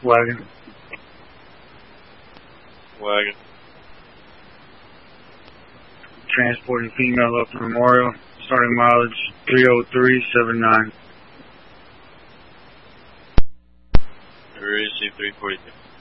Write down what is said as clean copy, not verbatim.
Wagon. Wagon. Transporting female up to Memorial. Starting mileage 30379. Receive 342.